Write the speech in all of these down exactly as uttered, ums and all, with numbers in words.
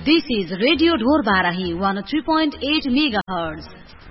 This is Radio Dhor Barahi one oh three point eight megahertz.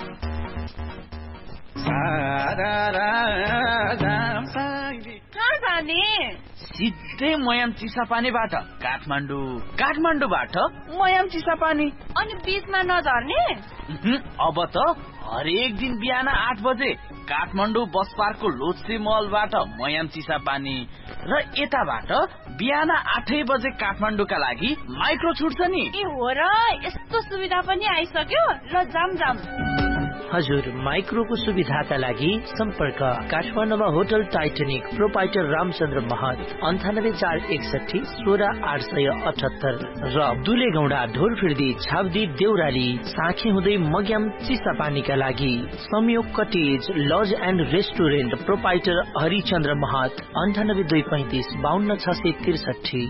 सिधै मयाम चिसापानीबाट काठमाडौँ, काठमाडौँबाट मयाम चिसापानी, अनि बीचमा नझर्ने? अब त हरेक दिन बिहान आठ बजे काठमाडौँ बस पार्कको लोत्से मलबाट मयाम चिसापानी र यताबाट बिहान आठै बजे काठमाडौँका लागि माइक्रो छुट्छ नि। ए हो र, यस्तो सुविधा पनि आइसक्यो। ल जाम जाम। हजुर, माइक्रोको सुविधाका लागि सम्पर्क काठमाडौँमा होटल टाइटेनिक, प्रोपाइटर रामचन्द्र महत, अन्ठानब्बे चार एकसठी सोह्र आठ सय अठहत्तर र दुलेगौडा ढोरफिर्दी छाब्दी देउराली साँखे हुँदै मग्याम चिसापानीका लागि संयोग cottage laws and restaurant, proprietor Harichandra महत, अन्ठानब्बे दुई पैंतिस बाहन्न छ सय त्रिसठी।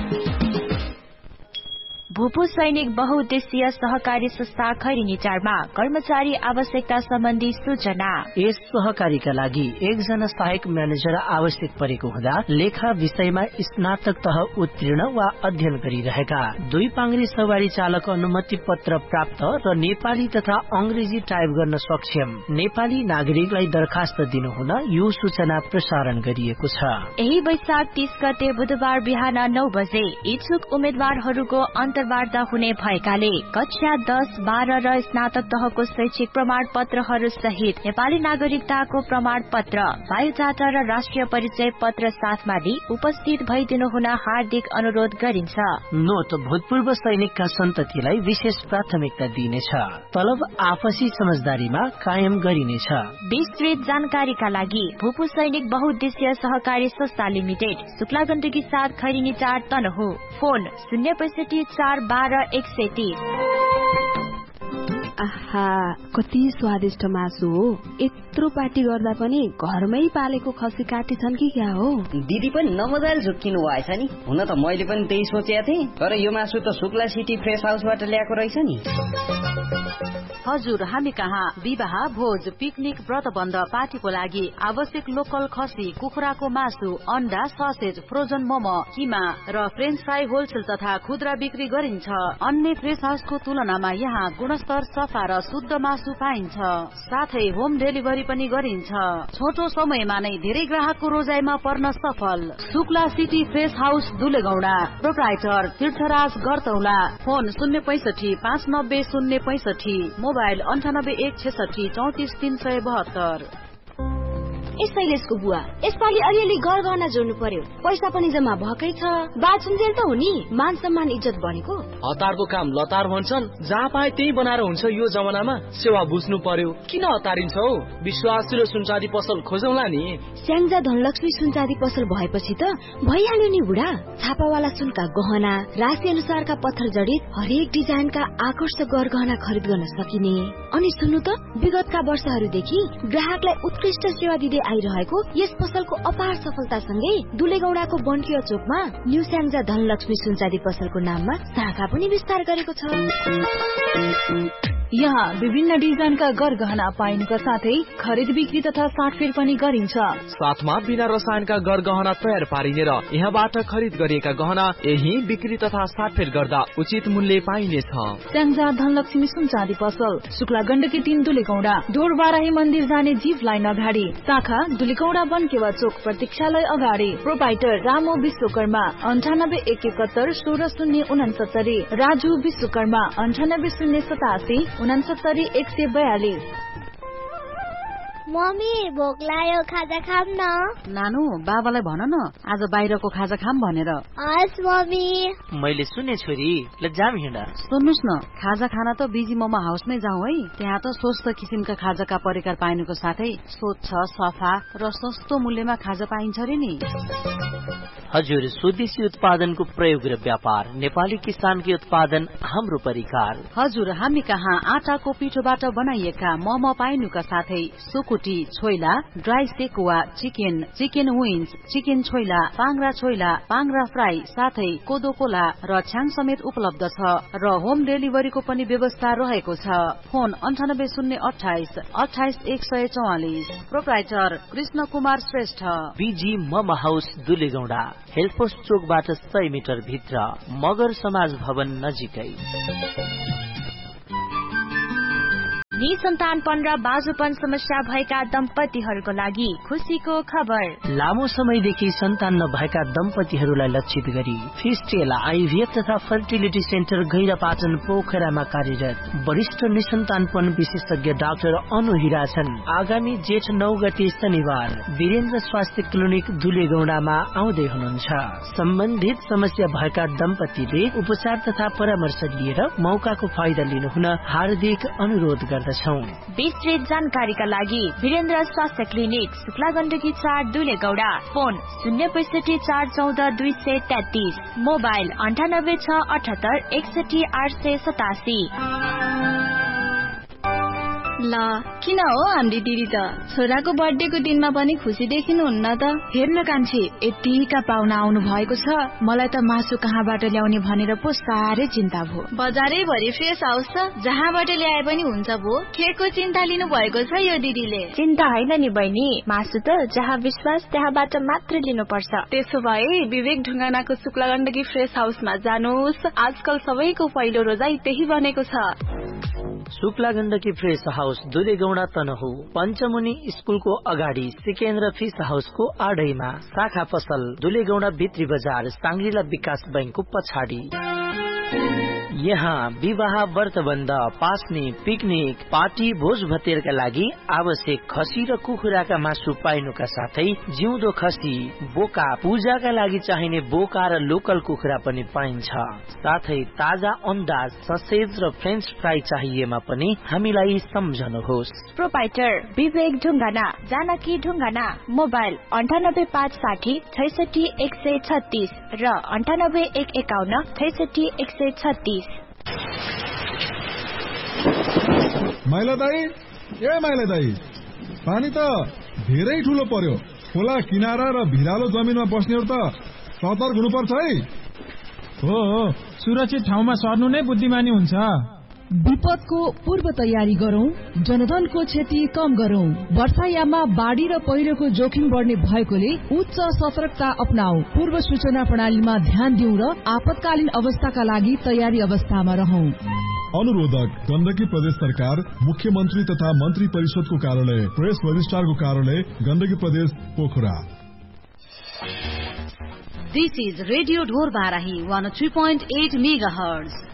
भूपू सैनिक बहुउद्देश्यीय सहकारी संस्था खैरिनीचारमा कर्मचारी आवश्यकता सम्बन्धी सूचना। यस सहकारीका लागि एकजना सहायक म्यानेजर आवश्यक परेको हुँदा लेखा विषयमा स्नातक तह उत्तीर्ण वा अध्ययन गरिरहेका, दुई पाङ्ग्री सवारी चालक अनुमति पत्र प्राप्त र नेपाली तथा अंग्रेजी टाइप गर्न सक्षम नेपाली नागरिकलाई दरखास्त दिनुहुन यो सूचना प्रसारण गरिएको छ। यही वैशाख तीस गते बुधबार बिहान नौ बजे इच्छुक उम्मेद्वारहरूको अन्तर्वार्ता हुने भएकाले कक्षा दस बाह्र र स्नातक तहको शैक्षिक प्रमाण पत्रहरू सहित नेपाली नागरिकताको प्रमाण पत्र, बायोडाटा र राष्ट्रिय परिचय पत्र साथमा लिई उपस्थित भइदिनु हुन हार्दिक अनुरोध गरिन्छ। नोट: भूतपूर्व सैनिकका सन्ततिलाई विशेष प्राथमिकता दिइनेछ। तलब आपसी समझदारीमा कायम गरिनेछ। विस्तृत जानकारीका लागि भूपू सैनिक बहुउद्देश्यीय सहकारी संस्था लिमिटेड, शुक्ला गण्डकी साथ खैरिनी चार तनहु। फोन शून्य पैसठी चार बाह्र एक सय तीस। आहा, कति स्वादिष्ट मासु हो। यत्रो पार्टी गर्दा पनि घरमै पालेको खसी काटी छन् कि क्या हो? दिदी पनि नमजाले झुक्किनु भएछ नि। हुन त मैले पनि त्यही सोचेको थिएँ, तर यो मासु त शुक्ला सिटी फ्रेस हाउसबाट ल्याएको रहेछ नि। हजुर, हामी कहाँ विवाह, भोज, पिकनिक, व्रतबन्ध, पार्टीको लागि आवश्यक लोकल खसी, कुखुराको मासु, अन्डा, ससेज, फ्रोजन मोमो, किमा र फ्रेन्च फ्राई होलसेल तथा खुद्रा बिक्री गरिन्छ। अन्य फ्रेस हाउसको तुलनामा यहाँ गुणस्तर, सफा र शुद्ध मासु पाइन्छ। साथै होम डेलिभरी पनि गरिन्छ। छोटो समयमा नै धेरै ग्राहकको रोजाइमा पर्न सफल Shukla city fresh house दुलेगौडा, proprietor तीर्थराज गरतौला। फोन शून्य पैसठी पाँच नब्बे शून्य पैसठी, मोबाइल अन्ठानब्बे एक छेसठी चौतिस तीन सय बहत्तर। ए शैलेशको बुवा, यसपालि अलिअलि गरगहना जोड्नु पर्यो। पैसा पनि जम्मा भएकै छ। बाचुन्जेल त हो नि, मान सम्मान इज्जत बढेको। हतारको काम लतार भन्छन्, जहाँ पाए त्यही बनाएर हुन्छ। यो जमानामा सेवा बुझ्नु पर्यो। किन हतारिन्छ हौ? विश्वासिलो सुनचाँदी पसल खोजौला नि। स्याङ्जा धनलक्ष्मी सुनचाँदी पसल भएपछि त भइहाल्यो नि बुढा। छापावाला सुनका गहना, राशि अनुसारका पत्थर जडित हरेक डिजाइनका आकर्षक गरगहना खरिद गर्न सकिने। अनि सुन्नु त, विगतका वर्षहरूदेखि ग्राहकलाई उत्कृष्ट सेवा दिँदै आइरहेको यस पसलको अपार सफलतासँगै दुलेगौडाको बन्किया चोकमा न्यू स्याङ्जा धनलक्ष्मी सुनचाँदी पसलको नाममा शाखा पनि विस्तार गरेको छ। यहाँ विभिन्न डिजाइनका गरगहना पाइनुका साथै खरिद बिक्री तथा साटफेर पनि गरिन्छ। साथमा बिना रसायनका गरगहना तयार पारिने र यहाँबाट खरिद गरिएका गहना यही बिक्री तथा साटफेर गर्दा उचित मूल्य पाइनेछ। स्याङ्जा धनलक्ष्मी सुनचाँदी पसल, शुक्ला गण्डकी तीन दुलेगौडा, डोरबाराही मन्दिर जाने जीप लाइन अगाडि, शाखा दुलेगौडा बनकेवा चोक प्रतीक्षालय अगाडि। प्रोपाइटर रामो विश्वकर्मा, अन्ठानब्बे एक एकहत्तर सोह्र शून्य उनासत्तरी। राजु विश्वकर्मा, अन्ठानब्बे शून्य सतासी उनासत्तरी एक सय बयालिस। मम्मी, भोक लाग्यो, खाजा खाम न। नानु, बाबालाई भन न आज बाहिरको खाजा खाम भनेर। हस् मम्मी। मैले सुने छोरी, ल जाम हिँड। सुन्नुस् न, खाजा खाना त बिजी मोमो हाउसमै जाउँ है। त्यहाँ त स्वस्थ किसिमका खाजाका परिकार पाइनुको साथै स्वच्छ, सफा र सस्तो मूल्यमा खाजा पाइन्छ रे नि। हजुर, स्वदेशी उत्पादनको प्रयोग र व्यापार, नेपाली किसानकी उत्पादन हाम्रो परिकार। हजुर, हामी कहाँ आटाको पिठोबाट बनाइएका मोमो पाइनुका साथै सुकुटी, रोटी, choila, dry sekuwa, chicken, chicken wings, chicken choila, पाङ्रा choila, पाङ्रा fry साथै कोदो कोला र छ्याङ समेत उपलब्ध छ र होम डेलिभरीको पनि व्यवस्था रहेको छ। फोन अन्ठानब्बे शून्य अठाइस अठाइस एक सय चौवालिस। प्रोप्राइटर कृष्ण कुमार श्रेष्ठ। बीजी मम हाउस दुलेगौडा, हेल्पोस्ट चोकबाट सय मिटर भित्र, मगर समाज भवन नजिकै। निसन्तानपन र बाजुपन समस्या भएका दम्पतिहरूको लागि खुसीको खबर। लामो समयदेखि सन्तान नभएका दम्पतिहरूलाई लक्षित गरी फिस्टेल आइभीएफ तथा फर्टिलिटी सेन्टर गैरापाटन पोखरामा कार्यरत वरिष्ठ निसन्तानपन विशेषज्ञ डाक्टर अनु हिरा छन्। आगामी जेठ नौ गते शनिबार वीरेन्द्र स्वास्थ्य क्लिनिक दुलेगौडामा आउँदै हुनुहुन्छ। सम्बन्धित समस्या भएका दम्पतिले उपचार तथा परामर्श लिएर मौकाको फाइदा लिनुहुन हार्दिक अनुरोध गर्दछौं। विस्तृत जानकारीका लागि वीरेन्द्र स्वास्थ्य क्लिनिक शुक्ला गण्डकी चार दुलेगौडा। फोन शून्य पैसठी चार चौध दुई सय तेत्तीस। मोबाइल अन्ठानब्बे छ अठहत्तर एकसठी आठ सय सतासी। ल किन हो हाम्री दिदी त छोराको बर्थडेको दिनमा पनि खुसी देखिनुहुन्न त? हेर्न कान्छी, यतिका पाहुना आउनु भएको छ, मलाई त मासु कहाँबाट ल्याउने भनेर पो साह्रै चिन्ता भयो। बजारै भरि फ्रेस हाउस छ, जहाँबाट ल्याए पनि हुन्छ भो। केको चिन्ता लिनु भएको छ यो दिदीले? चिन्ता होइन नि बहिनी, मासु त जहाँ विश्वास त्यहाँबाट मात्र लिनुपर्छ। त्यसो भए विवेक ढुङ्गानाको शुक्ला गण्डकी फ्रेस हाउसमा जानुहोस्। आजकल सबैको पहिलो रोजाइ त्यही बनेको छ। शुक्ला गण्डकी फ्रेस हाउस दुलेगौडा तनहु पञ्चमुनि स्कुलको अगाडि सिकेन्द्र फिस हाउसको आडैमा, शाखा पसल दुलेगौडा भित्री बजार साङ्ग्रिला विकास बैंकको पछाडि। यहाँ विवाह, व्रतबन्ध, पास्नी, पिकनिक, पार्टी, भोज भतेरका लागि आवश्यक खसी र कुखुराका मासु पाइनुका साथै जिउँदो खसी, बोका, पूजाका लागि चाहिने बोका र लोकल कुखुरा पनि पाइन्छ। साथै ताजा अन्डा, ससेज र फ्रेन्च फ्राई चाहिएमा पनि हामीलाई सम्झनुहोस्। प्रोपाइटर विवेक ढुङ्गाना, जानकी ढुङ्गाना। मोबाइल अन्ठानब्बे पाँच साठी छैसठी एक सय छत्तीस र अन्ठानब्बे एक एकाउन्न छैसठी एक सय छत्तीस। माइला दाई, ए माइला दाई, पानी त धेरै ठुलो पर्यो। खोला किनारा र भिरालो जमिनमा बस्नेहरू त सतर्क हुनुपर्छ है। हो, सुरक्षित ठाउँमा सर्नु नै बुद्धिमानी हुन्छ। विपदको पूर्व तयारी गरौं, जनधनको क्षति कम गरौं। वर्षायाममा बाढ़ी र पहिरोको जोखिम बढ्ने भएकोले उच्च सतर्कता अपनाऊ। पूर्व सूचना प्रणालीमा ध्यान दिउँ र आपतकालीन अवस्थाका लागि तयारी अवस्थामा रहौं। अनुरोधक गण्डकी प्रदेश सरकार, मुख्यमन्त्री तथा मन्त्री परिषदको कार्यालय, प्रेस रजिस्ट्रारको कार्यालय, गण्डकी प्रदेश Pokhara. This is Radio Dhor Barahi one oh three point eight megahertz.